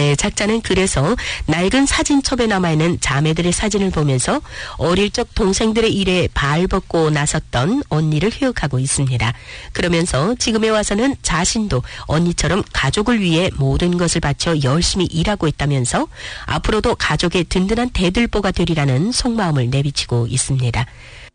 네, 작자는 그래서 낡은 사진첩에 남아있는 자매들의 사진을 보면서 어릴 적 동생들의 일에 발벗고 나섰던 언니를 회역하고 있습니다. 그러면서 지금에 와서는 자신도 언니처럼 가족을 위해 모든 것을 바쳐 열심히 일하고 있다면서 앞으로도 가족의 든든한 대들보가 되리라는 속마음을 내비치고 있습니다.